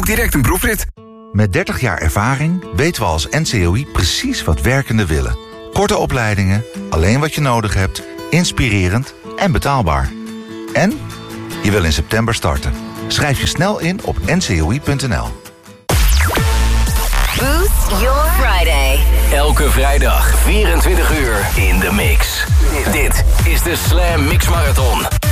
direct een proefrit. Met 30 jaar ervaring weten we als NCOI precies wat werkenden willen. Korte opleidingen, alleen wat je nodig hebt, inspirerend en betaalbaar. En je wil in september starten. Schrijf je snel in op ncoi.nl. Boost Your Friday. Elke vrijdag 24 uur in de mix. Dit is de Slam Mix Marathon.